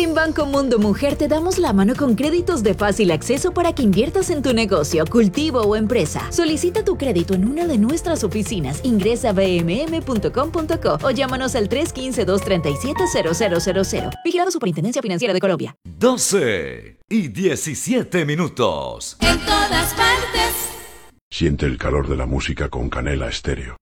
En Banco Mundo Mujer te damos la mano con créditos de fácil acceso para que inviertas en tu negocio, cultivo o empresa. Solicita tu crédito en una de nuestras oficinas. Ingresa a bmm.com.co o llámanos al 315-237-0000. Vigilado Superintendencia Financiera de Colombia. 12:17. En todas partes. Siente el calor de la música con Canela Estéreo.